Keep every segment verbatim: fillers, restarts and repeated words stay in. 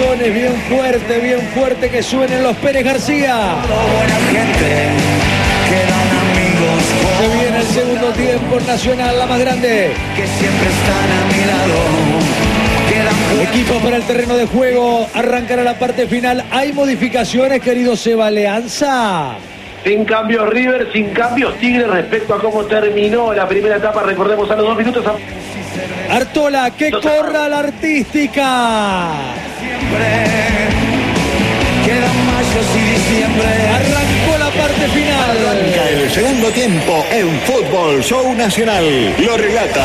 ovaciones, bien fuerte, bien fuerte, que suenen los Pérez García. Buena gente, quedan amigos. Se viene el segundo tiempo nacional, la más grande. Que siempre están a mi lado. Quedan Equipo para el terreno de juego, arrancará la parte final. ¿Hay modificaciones, querido Seba Leanza? Sin cambios River, sin cambios Tigre respecto a cómo terminó la primera etapa. Recordemos a los dos minutos. A... Artola, que corra la artística. siempre. Quedan mayos y diciembre. Arrancó la parte final. Arranca el segundo tiempo en Fútbol Show Nacional. Lo relata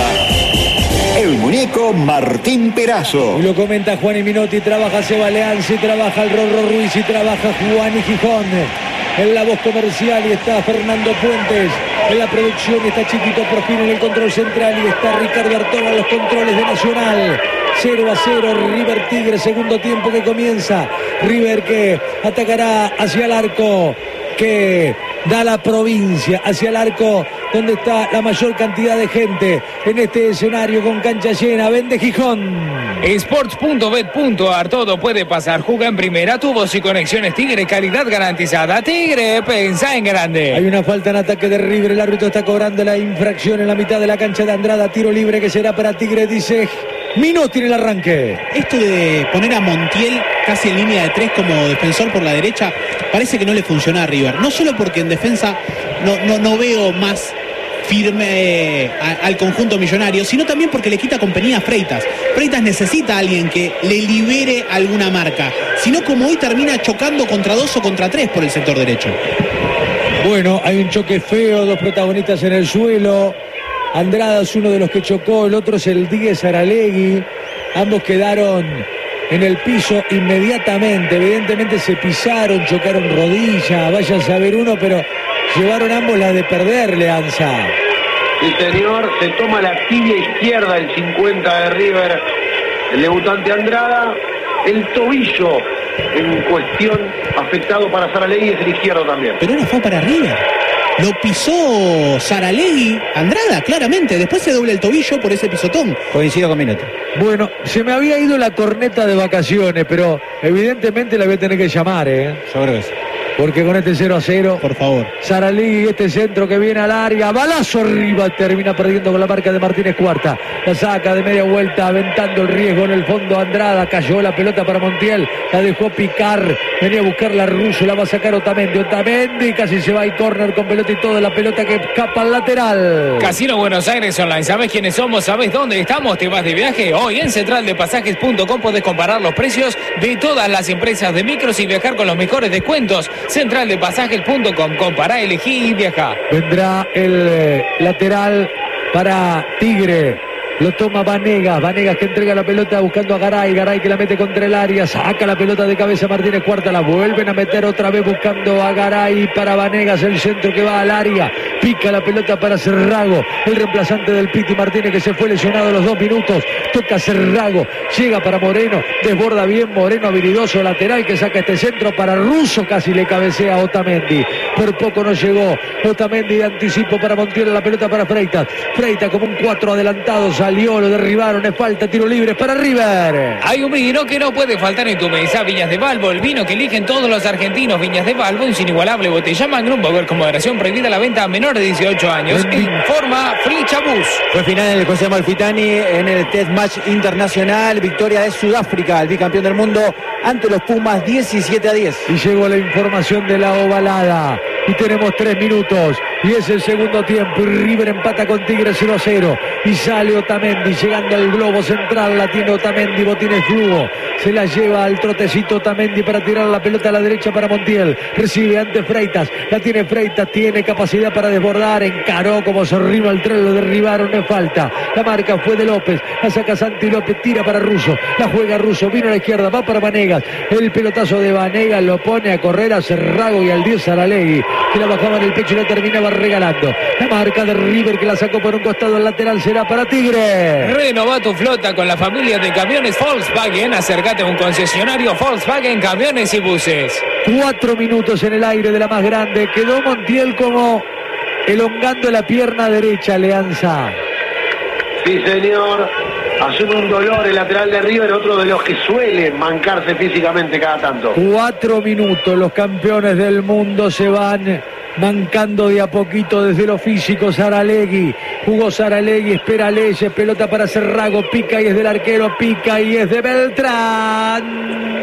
el muñeco Martín Perazo. Y lo comenta Juan y Minotti, trabaja Seba Leanza, y trabaja el Rorro Ruiz, y trabaja Juan y Gijón. En la voz comercial y está Fernando Puentes. En la producción está Chiquito Profín en el control central y está Ricardo Artola en los controles de Nacional. cero a cero, River Tigre, segundo tiempo que comienza. River que atacará hacia el arco que da la provincia, hacia el arco donde está la mayor cantidad de gente en este escenario con cancha llena. Vende Gijón. Sports punto bet punto a r, todo puede pasar. Juega en primera, tubos y conexiones Tigre, calidad garantizada. Tigre, pensá en grande. Hay una falta en ataque de River, el árbitro está cobrando la infracción en la mitad de la cancha de Andrada. Tiro libre que será para Tigre, dice Minotti en el arranque. Esto de poner a Montiel casi en línea de tres como defensor por la derecha, parece que no le funciona a River. No solo porque en defensa no, no, no veo más firme eh, a, al conjunto millonario, sino también porque le quita compañía a Freitas. Freitas necesita a alguien que le libere alguna marca, sino como hoy termina chocando contra dos o contra tres por el sector derecho. Bueno, hay un choque feo, dos protagonistas en el suelo. Andrada es uno de los que chocó, el otro es el Díez Aralegui. Ambos quedaron en el piso inmediatamente. Evidentemente se pisaron, chocaron rodilla, vaya a saber uno, pero llevaron ambos la de perder, Leanza. Sí, señor, se toma la tibia izquierda, el cincuenta de River, el debutante Andrada. El tobillo en cuestión afectado para Saralegui es el izquierdo también. Pero no fue para River. Lo pisó Saralegui, Andrada, claramente. Después se dobla el tobillo por ese pisotón. Coincido con Minotti. Bueno, se me había ido la corneta de vacaciones, pero evidentemente la voy a tener que llamar, ¿eh? Yo creo que sí. Porque con este cero a cero, por favor, Saralegui, este centro que viene al área, balazo arriba, termina perdiendo con la marca de Martínez Cuarta. La saca de media vuelta, aventando el riesgo en el fondo Andrada. Cayó la pelota para Montiel, la dejó picar, venía a buscar la Russo, la va a sacar Otamendi. Otamendi casi se va al córner con pelota y todo, la pelota que escapa al lateral. Casino Buenos Aires Online, ¿sabés quiénes somos? ¿Sabés dónde estamos? ¿Te vas de viaje? Hoy en central de pasajes punto com podés comparar los precios de todas las empresas de micros y viajar con los mejores descuentos. central de pasajes punto com, compará, elegí y viaja. Vendrá el eh, lateral para Tigre. Lo toma Vanegas, Vanegas que entrega la pelota buscando a Garay, Garay que la mete contra el área, saca la pelota de cabeza Martínez Cuarta, la vuelven a meter otra vez buscando a Garay para Vanegas, el centro que va al área, pica la pelota para Cerrago, el reemplazante del Piti Martínez que se fue lesionado a los dos minutos, toca Cerrago, llega para Moreno, desborda bien Moreno, habilidoso lateral que saca este centro para Russo, casi le cabecea a Otamendi, por poco no llegó, Otamendi de anticipo para Montiel, la pelota para Freitas, Freitas como un cuatro adelantado, salió, lo derribaron, es falta, tiro libre para River. Hay un vino que no puede faltar en tu mesa, Viñas de Balbo, el vino que eligen todos los argentinos. Viñas de Balbo, un inigualable botella Magnum, beber con moderación, prohibida la venta a menores de dieciocho años. Informa Flichabús. Fue final en el José Amalfitani en el Test Match Internacional, victoria de Sudáfrica, el bicampeón del mundo ante los Pumas, diecisiete a diez. Y llegó la información de la ovalada. Y tenemos tres minutos. Y es el segundo tiempo. Y River empata con Tigre cero a cero. Y sale Otamendi llegando al globo central. La tiene Otamendi. Botines Flugo. Se la lleva al trotecito Otamendi para tirar la pelota a la derecha para Montiel. Recibe ante Freitas. La tiene Freitas. Tiene capacidad para desbordar. Encaró como se arriba el tren. Lo derribaron. No es falta. La marca fue de López. La saca Santi López. Tira para Russo. La juega Russo. Vino a la izquierda. Va para Vanegas. El pelotazo de Vanegas lo pone a correr a Cerrago y al diez Saralegui, que la bajaba en el pecho y la terminaba regalando. La marca de River que la sacó por un costado al lateral será para Tigre. Renova tu flota con la familia de camiones Volkswagen. Acércate a un concesionario Volkswagen Camiones y Buses. Cuatro minutos en el aire de la más grande. Quedó Montiel como elongando la pierna derecha, Leanza. Sí, señor. asume un dolor el lateral de River, otro de los que suele mancarse físicamente cada tanto. Cuatro minutos, los campeones del mundo se van mancando de a poquito desde lo físico. Saralegui, jugó Saralegui, espera Leyes, pelota para Cerrago, pica y es del arquero, pica y es de Beltrán.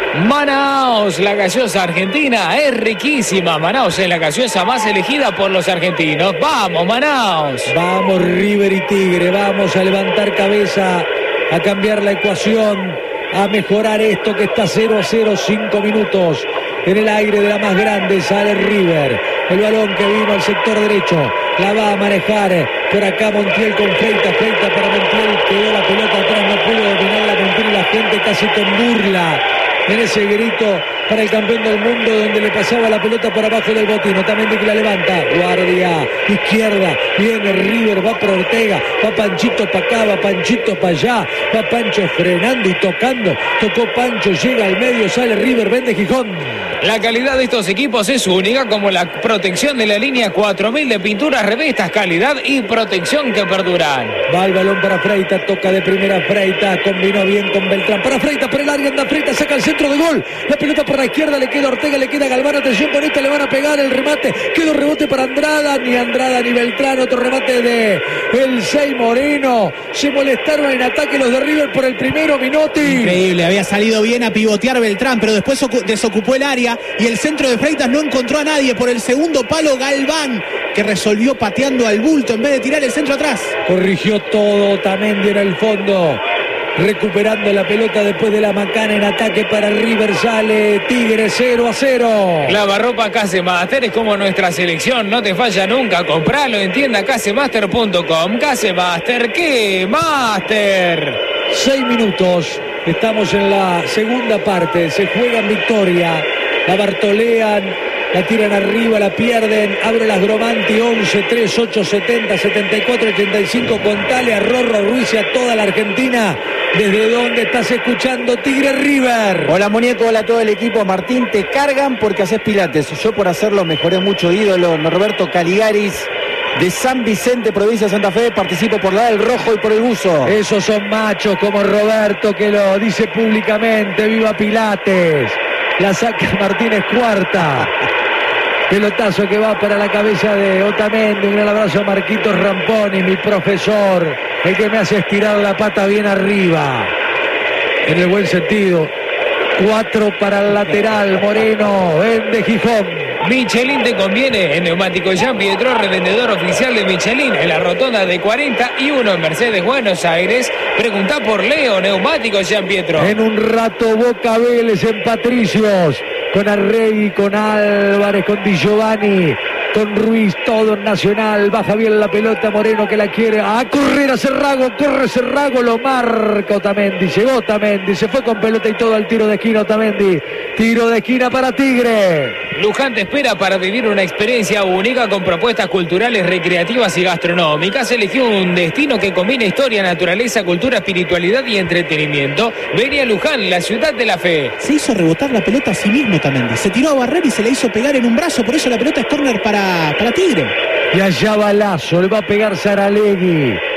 Manaos, la gaseosa argentina es riquísima. Manaos es la gaseosa más elegida por los argentinos. ¡Vamos, Manaos! Vamos, River y Tigre, vamos a levantar cabeza, a cambiar la ecuación, a mejorar esto que está cero a cero, cinco minutos. En el aire de la más grande sale River. El balón que vino al sector derecho, la va a manejar por acá Montiel con Freitas, Freitas para Montiel, quedó la pelota atrás, no pudo dominarla Montiel y la gente casi con burla en ese grito para el campeón del mundo, donde le pasaba la pelota por abajo del botín. Otamendi que la levanta, guardia, izquierda, viene River, va por Ortega, va Panchito para acá, va Panchito para allá, va Pancho frenando y tocando, tocó Pancho, llega al medio, sale River, vende Gijón. La calidad de estos equipos es única, como la protección de la línea cuatro mil de pinturas revistas, calidad y protección que perduran. Va el balón para Freitas, toca de primera Freitas, combinó bien con Beltrán, para Freitas, por el área anda Freitas, saca el centro de gol, la pelota por la izquierda, le queda Ortega, le queda Galván, atención con esta, le van a pegar el remate, quedó rebote para Andrada, ni Andrada ni Beltrán, otro remate de el seis Moreno, se molestaron en ataque los de River por el primero, Minotti. Increíble, había salido bien a pivotear Beltrán, pero después desocupó el área y el centro de Freitas no encontró a nadie. Por el segundo palo Galván, que resolvió pateando al bulto en vez de tirar el centro atrás. Corrigió todo Otamendi en el fondo, recuperando la pelota después de la macana en ataque para River, sale Tigre cero a cero. Lavarropa Casemaster es como nuestra selección, no te falla nunca, compralo en tienda casemaster punto com. Casemaster, ¿qué? ¡Master! Seis minutos, estamos en la segunda parte, se juega en Victoria, la bartolean, la tiran arriba, la pierden, abre las Gromanti, once, tres, ocho, setenta, setenta y cuatro, ochenta y cinco, contale a Rorro Ruiz y a toda la Argentina. ¿Desde dónde estás escuchando Tigre River? Hola muñeco, hola a todo el equipo. Martín, te cargan porque haces pilates. Yo por hacerlo mejoré mucho, ídolo. Norberto Caligaris, de San Vicente, provincia de Santa Fe, participo por la del rojo y por el buzo. Esos son machos como Roberto, que lo dice públicamente. ¡Viva Pilates! La saca Martínez cuarta. Pelotazo que va para la cabeza de Otamendi. Un gran abrazo a Marquitos Ramponi, mi profesor, el que me hace estirar la pata bien arriba, en el buen sentido. Cuatro para el lateral, Moreno, vende Gijón. Michelin te conviene. En Neumático Jean Pietro, revendedor oficial de Michelin en la rotonda de cuarenta y uno en Mercedes, Buenos Aires. Preguntá por Leo, Neumático Jean Pietro. En un rato Boca Vélez en Patricios, con Arregui, con Álvarez, con Di Giovanni, con Ruiz, todo en Nacional. Baja bien la pelota Moreno, que la quiere a correr a Cerrago, corre Cerrago, lo marca Otamendi, llegó Otamendi, se fue con pelota y todo al tiro de esquina Otamendi, tiro de esquina para Tigre. Luján te espera para vivir una experiencia única con propuestas culturales, recreativas y gastronómicas. Eligió un destino que combina historia, naturaleza, cultura, espiritualidad y entretenimiento. Vení a Luján, la ciudad de la fe. Se hizo rebotar la pelota a sí mismo Otamendi, se tiró a barrer y se la hizo pegar en un brazo, por eso la pelota es córner para, para Tigre. Y allá balazo, le va a pegar Saralegui.